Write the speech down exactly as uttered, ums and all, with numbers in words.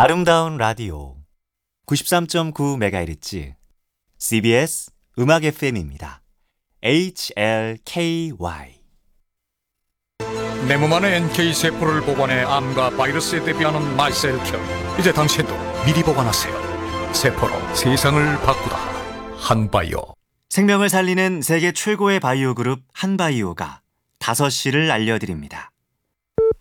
아름다운 라디오 구십삼 점 구 메가헤르츠 씨비에스 음악 에프엠입니다. 에이치엘케이와이 내 몸 안에 엔케이 세포를 보관해 암과 바이러스에 대비하는 마이셀큐. 이제 당신도 미리 보관하세요. 세포로 세상을 바꾸다. 한바이오. 생명을 살리는 세계 최고의 바이오 그룹 한바이오가 다섯 시를 알려드립니다.